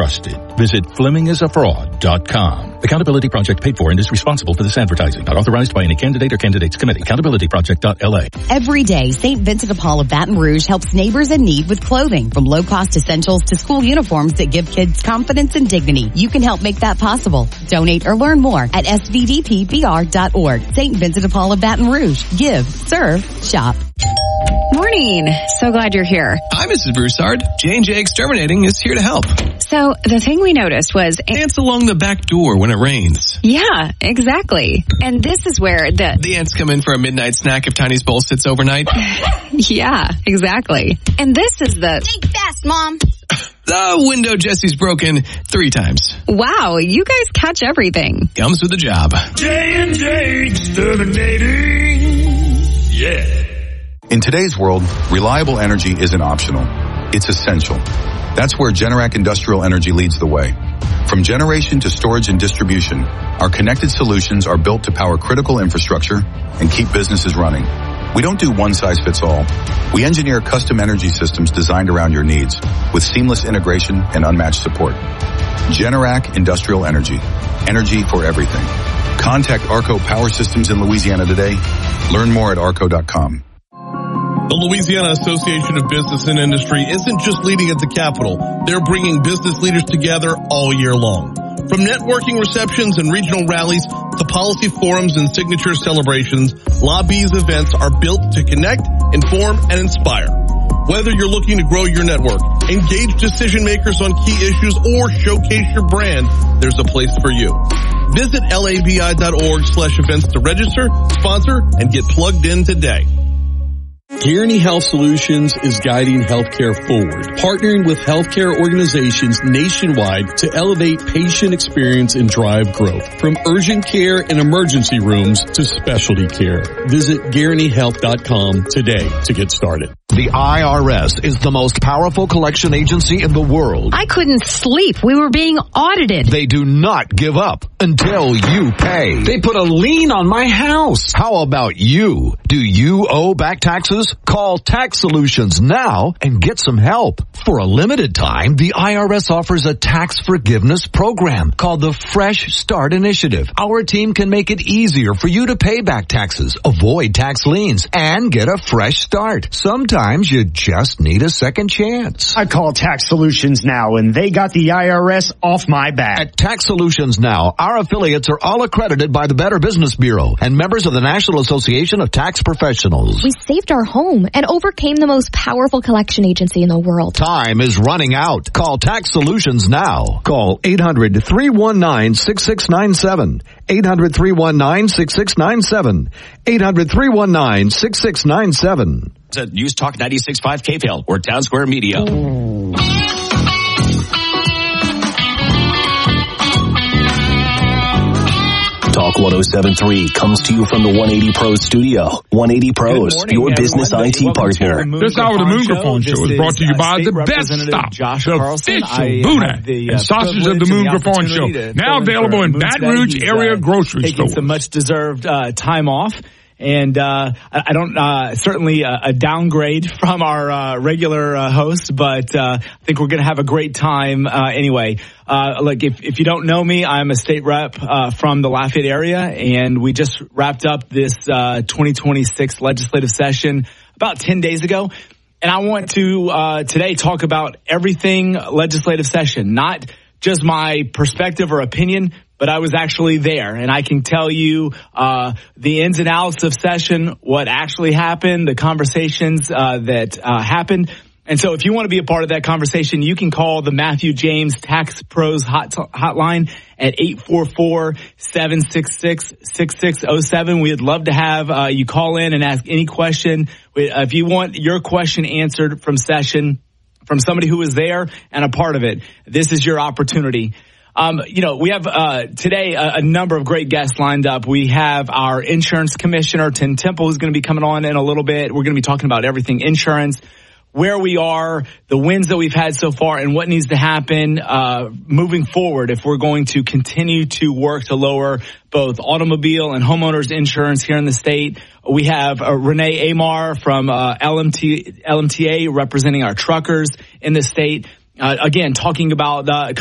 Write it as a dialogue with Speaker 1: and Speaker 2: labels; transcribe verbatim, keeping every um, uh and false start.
Speaker 1: trusted. Visit Fleming is a fraud dot com. Accountability Project paid for and is responsible for this advertising. Not authorized by any candidate or candidates committee. Accountability Project dot L A.
Speaker 2: Every day, Saint Vincent de Paul of Baton Rouge helps neighbors in need with clothing, from low-cost essentials to school uniforms that give kids confidence and dignity. You can help make that possible. Donate or learn more at S V D P B R dot org. Saint Vincent de Paul of Baton Rouge. Give, serve, shop.
Speaker 3: Morning. So glad you're here.
Speaker 4: Hi, Missus Broussard. J and J Exterminating is here to help.
Speaker 3: So the thing we noticed was...
Speaker 4: Ants along the back door when it rains.
Speaker 3: Yeah, exactly. And this is where the...
Speaker 4: The ants come in for a midnight snack if Tiny's bowl sits overnight.
Speaker 3: Yeah, exactly. And this is the...
Speaker 5: Think fast, Mom.
Speaker 4: The window Jesse's broken three times.
Speaker 3: Wow, you guys catch everything.
Speaker 4: Comes with the job.
Speaker 6: J and J Exterminating. Yeah.
Speaker 7: In today's world, reliable energy isn't optional. It's essential. That's where Generac Industrial Energy leads the way. From generation to storage and distribution, our connected solutions are built to power critical infrastructure and keep businesses running. We don't do one size fits all. We engineer custom energy systems designed around your needs with seamless integration and unmatched support. Generac Industrial Energy. Energy for everything. Contact Arco Power Systems in Louisiana today. Learn more at arco dot com.
Speaker 8: The Louisiana Association of Business and Industry isn't just leading at the Capitol. They're bringing business leaders together all year long. From networking receptions and regional rallies to policy forums and signature celebrations, Lobby's events are built to connect, inform, and inspire. Whether you're looking to grow your network, engage decision makers on key issues, or showcase your brand, there's a place for you. Visit labi dot org slash events to register, sponsor, and get plugged in today.
Speaker 9: Guaranty Health Solutions is guiding healthcare forward, partnering with healthcare organizations nationwide to elevate patient experience and drive growth. From urgent care and emergency rooms to specialty care. Visit guaranty health dot com today to get started.
Speaker 10: The I R S is the most powerful collection agency in the world.
Speaker 11: I couldn't sleep. We were being audited.
Speaker 10: They do not give up until you pay.
Speaker 12: They put a lien on my house.
Speaker 10: How about you? Do you owe back taxes? Call Tax Solutions now and get some help. For a limited time, the I R S offers a tax forgiveness program called the Fresh Start Initiative. Our team can make it easier for you to pay back taxes, avoid tax liens, and get a fresh start. Sometimes you just need a second chance.
Speaker 13: I call Tax Solutions now, and they got the I R S off my back.
Speaker 10: At Tax Solutions Now, our affiliates are all accredited by the Better Business Bureau and members of the National Association of Tax Professionals.
Speaker 14: We saved our home and overcame the most powerful collection agency in the world.
Speaker 10: Time is running out. Call Tax Solutions now. Call eight hundred, three one nine, six six nine seven. eight hundred, three one nine, six six nine seven. eight hundred, three one nine, six six nine seven.
Speaker 15: At News Talk ninety-six point five K-Vale or Town Square Media. Talk one oh seven point three comes to you from the one eighty Pros studio. one eighty Pros, morning, your business I T partner.
Speaker 16: This hour of the Moongraphone Show is brought to you by the best stop,
Speaker 17: Josh
Speaker 16: the
Speaker 17: Carlson.
Speaker 16: official Boudin
Speaker 17: the, uh,
Speaker 16: and sausage of the Moongraphone Show. Now available in Baton Rouge area
Speaker 17: uh,
Speaker 16: grocery
Speaker 17: taking
Speaker 16: stores.
Speaker 17: Some much deserved uh, time off. And uh I, I don't uh certainly a, a downgrade from our uh, regular uh, host, but uh I think we're going to have a great time uh anyway. Uh look, if if you don't know me, I'm a state rep uh from the Lafayette area, and we just wrapped up this uh twenty twenty-six legislative session about ten days ago. And I want to uh today talk about everything legislative session, not just my perspective or opinion, but I was actually there, and I can tell you uh the ins and outs of session, what actually happened, the conversations uh that uh happened. And so if you want to be a part of that conversation, you can call the Matthew James Tax Pros hot hotline at eight four four, seven six six, six six zero seven. We'd love to have uh you call in and ask any question. If you want your question answered from session, from somebody who was there and a part of it, this is your opportunity. Um, you know, we have uh today a, a number of great guests lined up. We have our insurance commissioner, Tim Temple, who's going to be coming on in a little bit. We're going to be talking about everything insurance, where we are, the wins that we've had so far, and what needs to happen uh moving forward if we're going to continue to work to lower both automobile and homeowners insurance here in the state. We have uh, Renee Amar from uh, L M T L M T A representing our truckers in the state. Uh, again, talking about the